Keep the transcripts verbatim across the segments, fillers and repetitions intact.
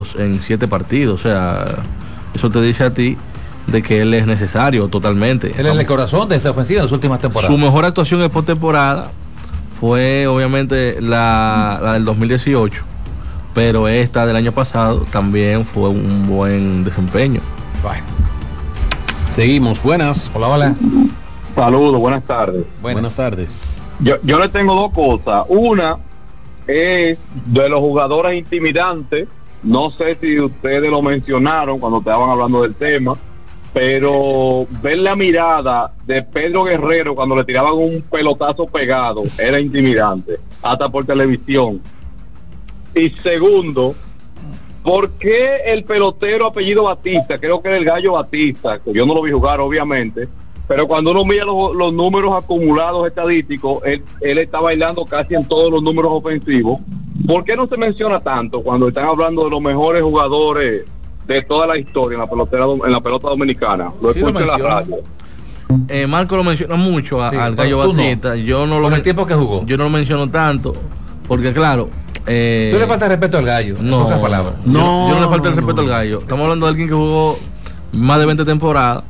puntos en siete partidos. O sea, eso te dice a ti de que él es necesario totalmente. Él es el corazón de esa ofensiva en las últimas temporadas. Su mejor actuación en postemporada fue obviamente la, la del dos mil dieciocho, pero esta del año pasado también fue un buen desempeño. Bueno. Seguimos, buenas. Hola, hola. Saludos, buenas tardes. Buenas, buenas tardes. Yo, yo le tengo dos cosas. Una es de los jugadores intimidantes. No sé si ustedes lo mencionaron cuando estaban hablando del tema, pero ver la mirada de Pedro Guerrero cuando le tiraban un pelotazo pegado era intimidante, hasta por televisión. Y segundo, ¿por qué el pelotero apellido Batista, creo que era el Gallo Batista, que yo no lo vi jugar obviamente, pero cuando uno mira los, los números acumulados estadísticos, él, él está bailando casi en todos los números ofensivos? ¿Por qué no se menciona tanto cuando están hablando de los mejores jugadores de toda la historia en la pelotera, en la pelota dominicana? Lo Sí, escucho lo en la radio. Eh, Marco lo menciona mucho a, Sí, al Gallo tú no. Batista. Yo no lo Por el men- tiempo que jugó. Yo no lo menciono tanto, porque claro, eh, Tú le faltas respeto al Gallo, en no, pocas palabras. yo, No, yo no le falta el no, respeto no. al Gallo. Estamos hablando de alguien que jugó más de veinte temporadas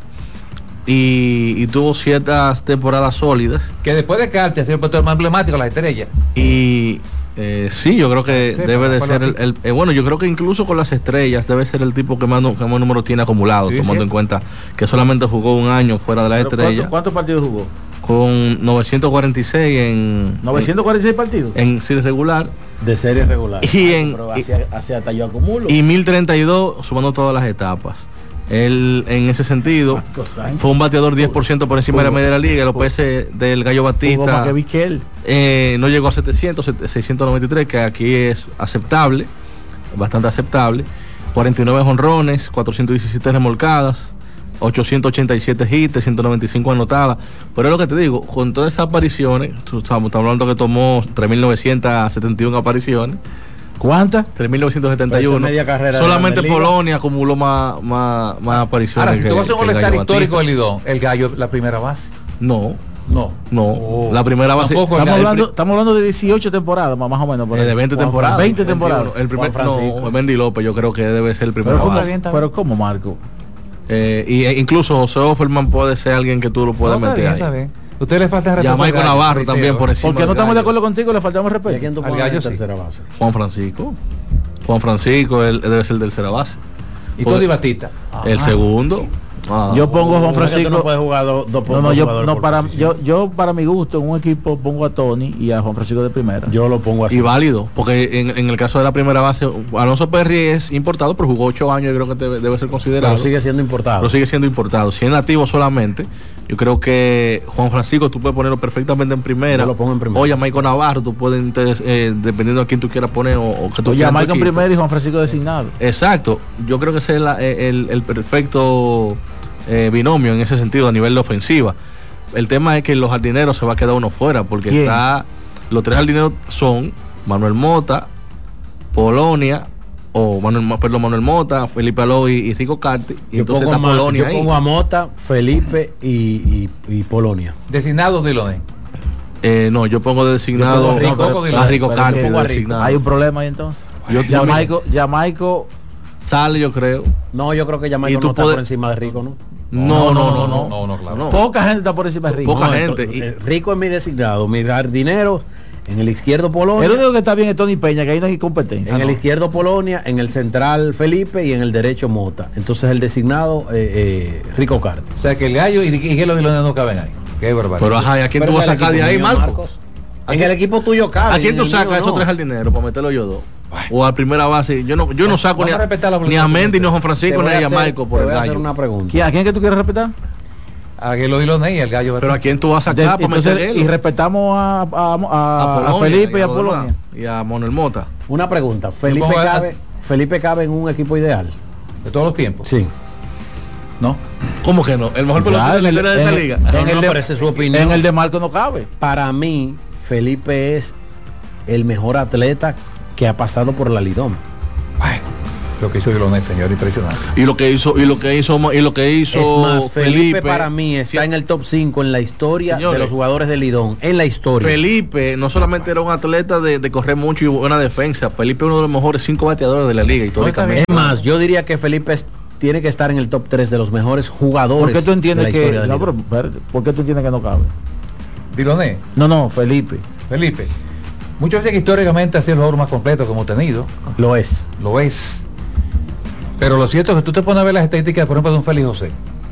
y, y tuvo ciertas temporadas sólidas. Que después de Carte ha sido el pelotero más emblemático de las estrellas. Y eh, sí, yo creo que Sí, debe de fue ser lo el, que- el- eh, bueno, yo creo que incluso con las estrellas debe ser el tipo que más, nu- que más números tiene acumulado, Sí, tomando sí. en cuenta que solamente jugó un año fuera de la Pero estrella, ¿cuántos, ¿Cuántos partidos jugó? con novecientos cuarenta y seis en novecientos cuarenta y seis partidos. en, en serie regular De serie regular. Y en- Pero y- hacia, hacia hasta yo acumulo. y mil treinta y dos sumando todas las etapas. Él, en ese sentido, Marco Sánchez. fue un bateador diez por ciento por encima de la Jugó- media de la liga. El O P S del Gallo Jugó Batista más que Vizquel. eh, no llegó a setecientos, seiscientos noventa y tres, que aquí es aceptable, bastante aceptable. cuarenta y nueve jonrones, cuatrocientos diecisiete remolcadas, ochocientos ochenta y siete hits, ciento noventa y cinco anotadas. Pero es lo que te digo, con todas esas apariciones, tú- estamos, estamos hablando que tomó tres mil novecientos setenta y uno apariciones, ¿Cuántas? tres mil novecientos setenta y Pero uno. esa media carrera de Solamente Grandes Ligas. Polonia acumuló más, más, más apariciones. Ahora, si que- tú vas a un que el all-star Gallo histórico Batista. del Lidón, el Gallo, la primera base. No, No. no. Oh. La primera base. Tampoco el Estamos Gallo. hablando, estamos hablando de dieciocho temporadas, más más o menos. por Eh, ahí. de veinte Juan temporadas. Fran- veinte temporadas. veintiuno. El primer, Juan Francisco. no, Mendy López, yo creo que debe ser el primer Pero, ¿cómo, base. bien, está bien. pero ¿cómo, Marco? Eh, y e incluso José Offerman puede ser alguien que tú lo puedas No, está meter bien, ahí. está bien. Usted le falta Y respeto a al Michael Gallo, Navarro reitero. también por encima. Porque no del estamos de Gallo. acuerdo contigo, le faltamos ¿Y a quién respeto. tú Al pones Gallo en sí. tercera base? Juan Francisco. Juan Francisco, él, él debe ser el tercera base. Y Porque Tony Batista. El segundo. Ah. Yo pongo a Juan No, es que tú Francisco. no puedes jugar dos, dos, No, dos no, yo, jugadores no por para, posición. yo, yo para mi gusto en un equipo pongo a Tony y a Juan Francisco de primera. Yo lo pongo así. Y válido, porque en, en el caso de la primera base, Alonso Perry es importado, pero jugó ocho años, yo creo que debe, debe ser considerado. Pero sigue siendo importado. Pero sigue siendo importado. Si es nativo solamente, yo creo que Juan Francisco tú puedes ponerlo perfectamente en primera. Yo lo pongo en primera. Oye, a Michael Navarro, tú puedes, interes- eh, dependiendo a quién tú quieras poner o, o que tú Oye, quieras a en tu Michael en equipo. primera y Juan Francisco designado. Exacto. Yo creo que ese es la- el, el perfecto eh, binomio en ese sentido a nivel de ofensiva. El tema es que los jardineros se va a quedar uno fuera, porque ¿Quién? está los tres jardineros son Manuel Mota, Polonia, o Manuel, Mo- perdón, Manuel Mota, Felipe Aló y, y Rico Carti, y Yo entonces pongo, está a, Ma- Polonia yo ahí. pongo a Mota, Felipe y, y, y Polonia. Designado de Loné. Eh, no, yo pongo de designado Yo pongo a Rico, a Dilo- Rico pero Carti que- de designado. Hay un problema ahí entonces. Yo- ya yo- Michael, ya Michael, Sale, yo creo. No, yo creo que ya Y Michael tú no está puedes- por encima de Rico, ¿no? No, no, no, no. no, no, claro. poca gente está por encima de Rico. Poca No, gente. entonces, Y- eh, Rico es mi designado, mi jardinero, en el izquierdo Polonia, El único que está bien es Tony Peña, que ahí no hay competencia. en el No. izquierdo Polonia, en el central Felipe y en el derecho Mota. Entonces el designado eh, eh, Rico Carti. O sea que el Gallo y, y Gelo de Loné no caben ahí. Qué barbaridad. Pero ajá, ¿y a quién Pero tú vas a ese es el sacar de equipo ahí, mío, Marco? Marcos. ¿A En quién- el equipo tuyo cabe. ¿A quién en tú el sacas mío a esos no. tres jardineros para meterlo yo dos? O a primera base. Yo no, yo no saco ni Vamos a a, respetar la ni a Mendy, ni a Juan Te Francisco, voy ni a hacer- Michael por te el voy a hacer gallo. una pregunta. ¿Quién- ¿A quién que tú quieres respetar? A Gelo de Loné y el Gallo Pero a Batista. quién tú vas a De- sacar para entonces, meterlo. y respetamos a, a, a- a Felipe y a los demás, Polonia. y a Manuel Mota. Una pregunta. Felipe pongo a- cabe, Felipe cabe en un equipo ideal. De todos los tiempos. Sí. No. ¿Cómo que no? El mejor pelotero Ya, de la en el- historia de esta en- liga. No, en no, el de- pero esa es su opinión. En el de Marco no cabe. Para mí, Felipe es el mejor atleta que ha pasado por la Lidom. Lo que hizo Diloné, señor, impresionante. Y lo que hizo, y lo que hizo, y lo que hizo Es más, Felipe, Felipe para mí está sí, en el top cinco en la historia señores, de los jugadores de Lidón, en la historia. Felipe no solamente era un atleta de, de correr mucho y buena defensa, Felipe es uno de los mejores cinco bateadores de la liga históricamente. Es más, yo diría que Felipe es, tiene que estar en el top tres de los mejores jugadores. ¿Por qué tú entiendes de la que historia de no, Lidón. pero, ¿por qué tú entiendes que no cabe? Diloné, No, no, Felipe. Felipe. Muchos dicen que históricamente ha sido el jugador más completo que hemos tenido. Lo es. Lo es. Pero lo cierto es que tú te pones a ver las estadísticas, por ejemplo, de un Félix José.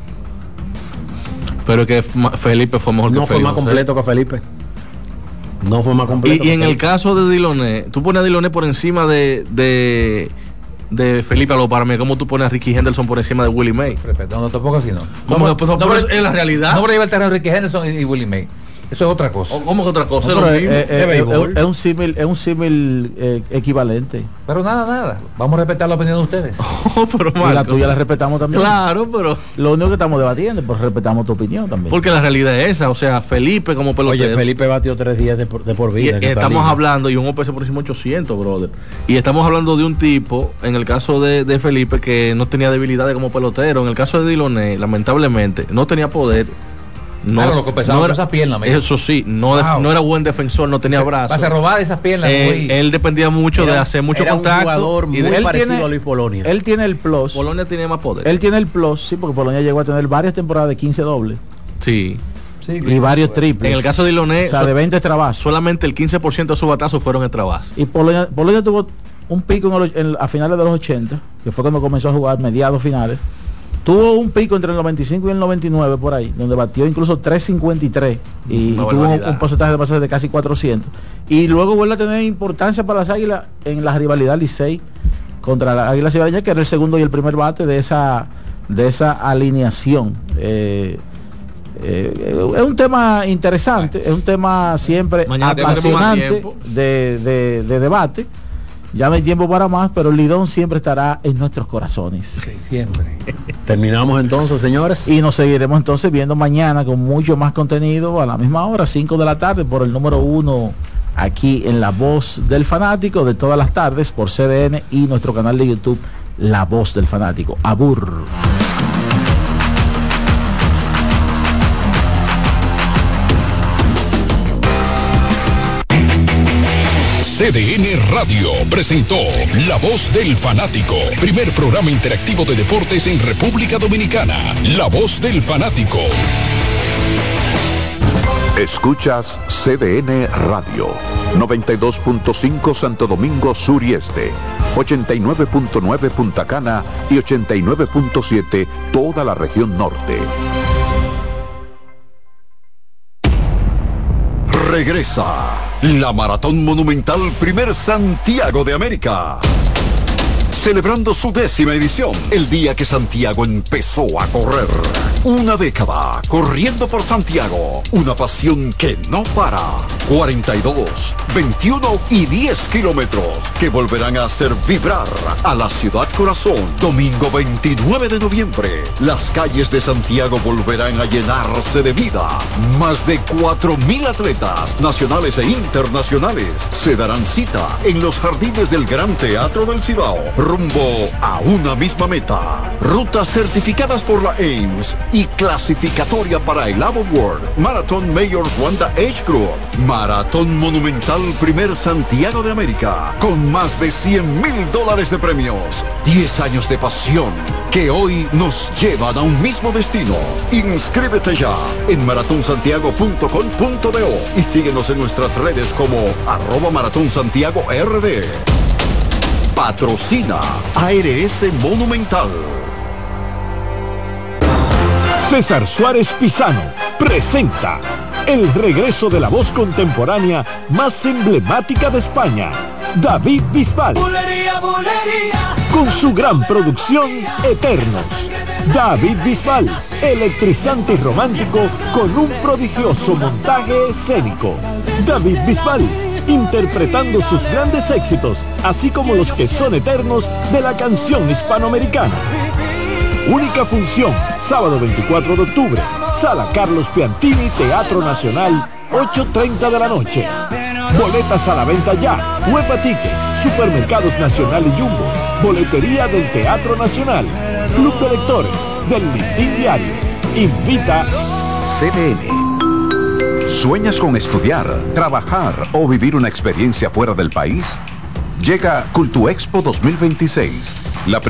Pero que Felipe fue mejor No que fue Félix más José. completo que Felipe. No fue más completo. Y, y que en el Felipe. caso de Diloné, tú pones a Diloné por encima de, de, de Felipe Aló para mí, como tú pones a Ricky Henderson por encima de Willie May. No, no, tampoco así, no. ¿Cómo? No, Pues, no, pero no, es la realidad. No, pero lleva el terreno Ricky Henderson y, y Willie May. Eso es otra cosa. ¿O ¿Cómo que otra cosa? No, es pero lo es, mismo. es- de es- béisbol. es- es un símil, es un símil eh, equivalente. Pero nada, nada. Vamos a respetar la opinión de ustedes. Oh, pero Y la Marco, tuya la respetamos también. claro, pero Lo único que estamos debatiendo, pues respetamos tu opinión también. porque la realidad es esa, o sea, Felipe como pelotero. Oye, Felipe batió tres días de por, de por Y, vida. en y esta estamos liga. hablando, y un O P S por encima de ochocientos, brother. Y estamos hablando de un tipo, en el caso de, de Felipe, que no tenía debilidades como pelotero. En el caso de Diloné, lamentablemente, no tenía poder. No, Claro, lo que pesaba no con era- esas piernas, amigo. Eso sí, no, Wow. no era buen defensor, no tenía brazos. Vas a robar esas piernas. Él, muy- él dependía mucho Era- de hacer mucho era un contacto. jugador y muy de- él parecido tiene- a Luis Polonia. Él tiene el plus. Polonia tenía más poder. Él tiene el plus, sí, porque Polonia llegó a tener varias temporadas de quince dobles Sí. Sí, y varios triples. En el caso de Diloné, o sea, de veinte trabazos. solamente el quince por ciento de sus batazos fueron en trabazos. Y Polonia, Polonia tuvo un pico en el- en- a finales de los ochenta, que fue cuando comenzó a jugar mediados finales. Tuvo un pico entre el noventa y cinco y el noventa y nueve por ahí, donde batió incluso tres cincuenta y tres y, y Una tuvo un, barbaridad. un porcentaje de bases de casi cuatrocientos. Y luego vuelve a tener importancia para las Águilas en la rivalidad Licey contra las Águilas Cibaeñas, que era el segundo y el primer bate de esa de esa alineación. Eh, eh, es un tema interesante, es un tema siempre Mañana tendremos más apasionante tiempo. de, de, de debate. Ya no hay tiempo para más, pero el Lidón siempre estará en nuestros corazones. Sí, siempre. Terminamos entonces, señores. Y nos seguiremos entonces viendo mañana con mucho más contenido a la misma hora, cinco de la tarde, por el número uno, aquí en La Voz del Fanático, de todas las tardes, por C D N y nuestro canal de YouTube, La Voz del Fanático. Abur. C D N Radio presentó La Voz del Fanático, primer programa interactivo de deportes en República Dominicana. La Voz del Fanático. Escuchas C D N Radio, noventa y dos punto cinco Santo Domingo Sur y Este, ochenta y nueve punto nueve Punta Cana y ochenta y nueve punto siete toda la región norte. Regresa la Maratón Monumental Primer Santiago de América. Celebrando su décima edición, el día que Santiago empezó a correr. Una década corriendo por Santiago, una pasión que no para. cuarenta y dos, veintiuno y diez kilómetros que volverán a hacer vibrar a la ciudad corazón. Domingo veintinueve de noviembre, las calles de Santiago volverán a llenarse de vida. Más de cuatro mil atletas nacionales e internacionales se darán cita en los jardines del Gran Teatro del Cibao, rumbo a una misma meta. Rutas certificadas por la A I M S y clasificatoria para el Avo World Marathon Mayors Wanda Age Group. Maratón Monumental Primer Santiago de América, con más de cien mil dólares de premios. diez años de pasión que hoy nos llevan a un mismo destino. Inscríbete ya en maratonsantiago punto com punto do y síguenos en nuestras redes como arroba Maratón Santiago R D. Patrocina A R S Monumental. César Suárez Pisano presenta el regreso de la voz contemporánea más emblemática de España, David Bisbal. Bulería, bulería. Con su gran producción Eternos. David Bisbal, electrizante y romántico con un prodigioso montaje escénico. David Bisbal, interpretando sus grandes éxitos, así como los que son eternos de la canción hispanoamericana. Única función, sábado veinticuatro de octubre, Sala Carlos Piantini, Teatro Nacional, ocho treinta de la noche. Boletas a la venta ya Huepa Tickets, Supermercados Nacional y Jumbo, Boletería del Teatro Nacional, Club de Lectores del Listín Diario. Invita C D N. ¿Sueñas con estudiar, trabajar o vivir una experiencia fuera del país? Llega Cultuexpo dos mil veintiséis,